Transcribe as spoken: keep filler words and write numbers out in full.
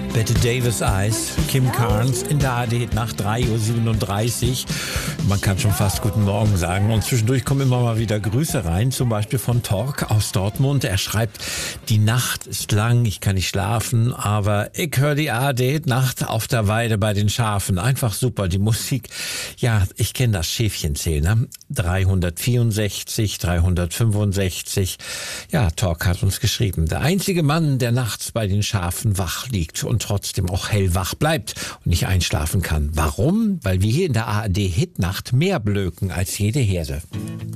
Bette Davis Eyes, Kim Carnes in der A R D nach drei Uhr siebenunddreißig. Man kann schon fast guten Morgen sagen. Und zwischendurch kommen immer mal wieder Grüße rein, zum Beispiel von Tork aus Dortmund. Er schreibt, die Nacht ist lang, ich kann nicht schlafen, aber ich höre die A R D Nacht auf der Weide bei den Schafen. Einfach super, die Musik. Ja, ich kenne das Schäfchenzähler. dreihundertvierundsechzig, dreihundertfünfundsechzig. Ja, Tork hat uns geschrieben. Der einzige Mann, der nachts bei den Schafen wach liegt und trotzdem auch hellwach bleibt und nicht einschlafen kann. Warum? Weil wir hier in der A R D Hitnacht mehr blöken als jede Herde.